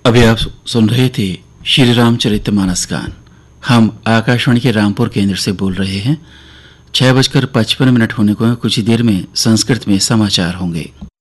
अभी आप सुन रहे थे श्री रामचरितमानस गान। हम आकाशवाणी के रामपुर केंद्र से बोल रहे हैं। 6:55 होने को है। कुछ ही देर में संस्कृत में समाचार होंगे।